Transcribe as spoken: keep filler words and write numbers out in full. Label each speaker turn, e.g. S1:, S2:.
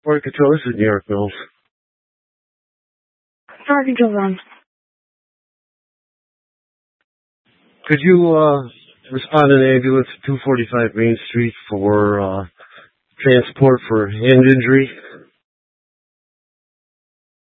S1: Port Control, this is New York Mills.
S2: Fire Control Ron.
S1: Could you uh, respond to an ambulance at two forty-five Main Street for uh, transport for hand injury?